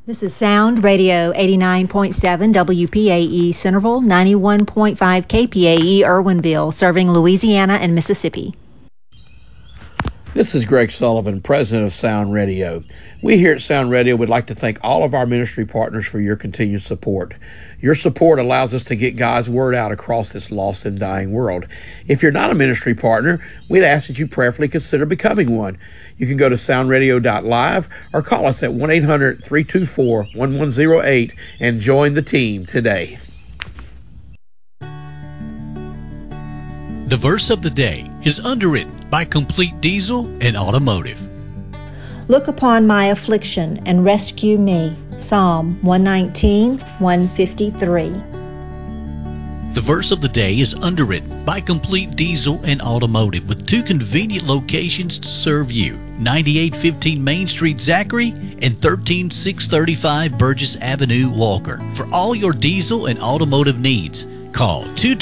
This is Sound Radio 89.7 WPAE Centerville, 91.5 KPAE Irwinville, serving Louisiana and Mississippi. This is Greg Sullivan, president of Sound Radio. We here at Sound Radio would like to thank all of our ministry partners for your continued support. Your support allows us to get God's word out across this lost and dying world. If you're not a ministry partner, we'd ask that you prayerfully consider becoming one. You can go to soundradio.live or call us at 1-800-324-1108 and join the team today. The verse of the day is underwritten by Complete Diesel and Automotive. Look upon my affliction and rescue me. Psalm 119, 153. The verse of the day is underwritten by Complete Diesel and Automotive with two convenient locations to serve you. 9815 Main Street, Zachary, and 13635 Burgess Avenue, Walker. For all your diesel and automotive needs, call